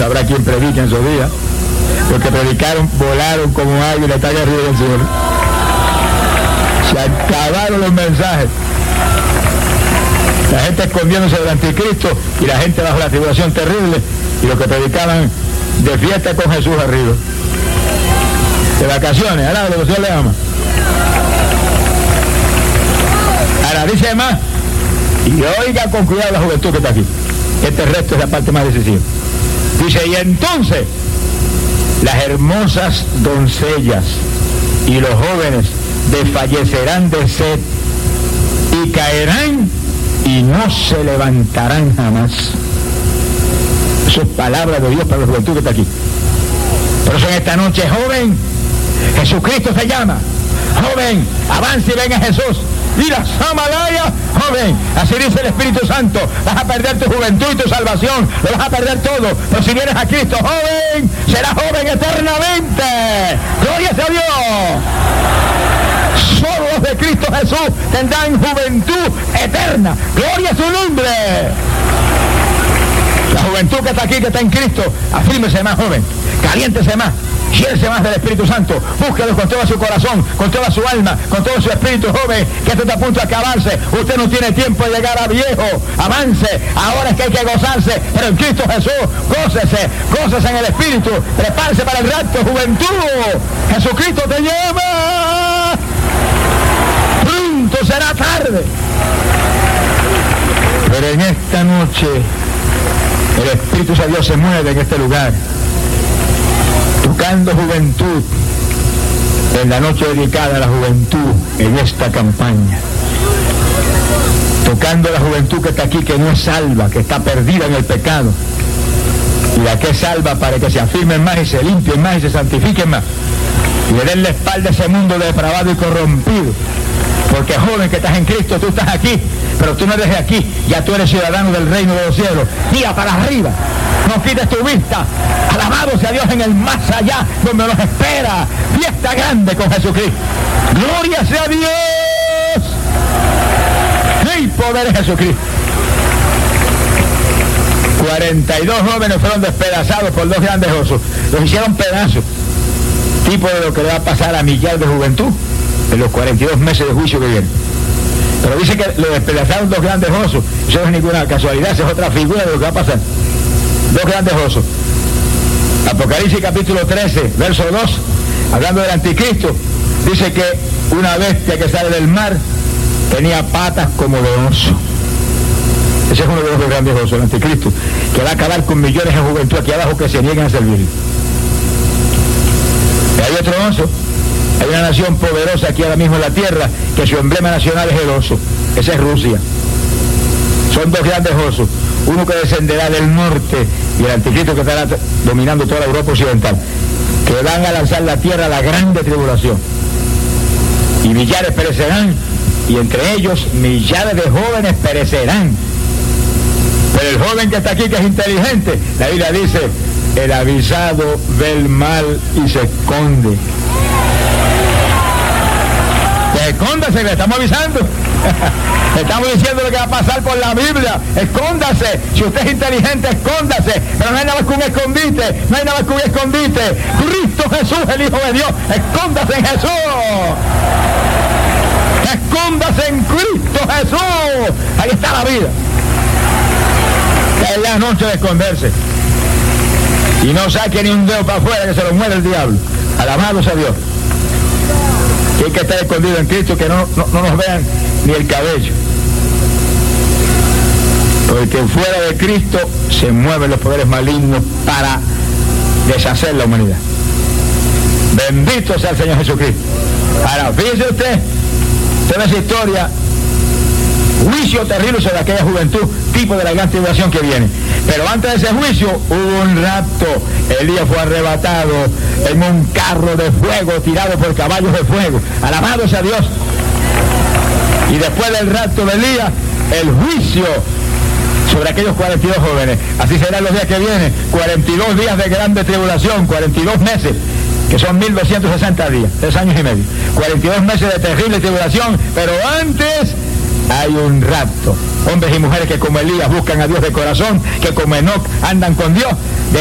No habrá quien predique en esos días. Los que predicaron volaron como águila, están arriba del cielo. Se acabaron los mensajes. La gente escondiéndose del anticristo y la gente bajo la tribulación terrible, y los que predicaban de fiesta con Jesús arriba. De vacaciones, ahora lo que Dios le ama. Ahora dice más, y oiga con cuidado la juventud que está aquí. Este resto es la parte más decisiva. Dice, y entonces las hermosas doncellas y los jóvenes desfallecerán de sed y caerán y no se levantarán jamás. Eso es palabra de Dios para la juventud que está aquí. Por eso en esta noche, joven, Jesucristo se llama. Joven, avance y venga Jesús. Y la Samalaya, joven, así dice el Espíritu Santo, vas a perder tu juventud y tu salvación, lo vas a perder todo, pero si vienes a Cristo, joven, serás joven eternamente. Gloria a Dios. Solo los de Cristo Jesús tendrán juventud eterna. Gloria a su nombre. La juventud que está aquí, que está en Cristo, afírmese más, joven, caliéntese más. Llénese más del Espíritu Santo, búsquelo con todo su corazón, con toda su alma, con todo su espíritu, joven, que esto está a punto de acabarse. Usted no tiene tiempo de llegar a viejo, avance, ahora es que hay que gozarse, pero en Cristo Jesús, gócese en el Espíritu, prepárese para el rapto, juventud. Jesucristo te llama. Pronto será tarde. Pero en esta noche, el Espíritu de Dios se mueve en este lugar, tocando juventud, en la noche dedicada a la juventud, en esta campaña. Tocando la juventud que está aquí, que no es salva, que está perdida en el pecado. Y la que es salva para que se afirmen más y se limpien más y se santifiquen más. Y le den la espalda a ese mundo depravado y corrompido. Porque joven que estás en Cristo, tú estás aquí, pero tú no eres de aquí, ya tú eres ciudadano del reino de los cielos. Mira para arriba, no quites tu vista. Alabado sea Dios en el más allá, donde nos espera fiesta grande con Jesucristo. Gloria sea Dios. ¡Qué poder es Jesucristo! 42 jóvenes fueron despedazados por dos grandes osos. Los hicieron pedazos, tipo de lo que le va a pasar a millares de juventud en los 42 meses de juicio que vienen. Pero dice que lo despedazaron dos grandes osos. Eso no es ninguna casualidad, eso es otra figura de lo que va a pasar. Dos grandes osos. Apocalipsis capítulo 13, verso 2, hablando del anticristo, dice que una bestia que sale del mar tenía patas como de oso. Ese es uno de los dos grandes osos, el anticristo, que va a acabar con millones de juventud aquí abajo que se niegan a servirle. Y hay otro oso. Hay una nación poderosa aquí ahora mismo en la tierra, que su emblema nacional es el oso. Esa es Rusia. Son dos grandes osos. Uno que descenderá del norte y el anticristo que estará dominando toda la Europa occidental, que van a lanzar la tierra a la grande tribulación. Y millares perecerán, y entre ellos millares de jóvenes perecerán. Pero el joven que está aquí, que es inteligente, la Biblia dice, el avisado ve el mal y se esconde. Escóndase, le estamos avisando. Le estamos diciendo lo que va a pasar por la Biblia. Escóndase. Si usted es inteligente, escóndase. Pero no hay nada más que un escondite. No hay nada más que un escondite. Cristo Jesús, el Hijo de Dios. Escóndase en Jesús. Escóndase en Cristo Jesús. Ahí está la vida. Que es la noche de esconderse. Y no saque ni un dedo para afuera, que se lo muere el diablo. Alabado sea Dios. Que hay que estar escondido en Cristo, que no nos vean ni el cabello. Porque fuera de Cristo se mueven los poderes malignos para deshacer la humanidad. Bendito sea el Señor Jesucristo. Ahora, fíjese usted, toda esa historia, juicio terrible sobre aquella juventud, tipo de la gran tribulación que viene. Pero antes de ese juicio hubo un rapto. Elías fue arrebatado en un carro de fuego, tirado por caballos de fuego. Alabado sea Dios. Y después del rapto de Elías, el juicio sobre aquellos 42 jóvenes. Así serán los días que vienen. 42 días de grande tribulación, 42 meses, que son 1260 días, 3 años y medio. 42 meses de terrible tribulación, pero antes hay un rapto. Hombres y mujeres que como Elías buscan a Dios de corazón, que como Enoc andan con Dios.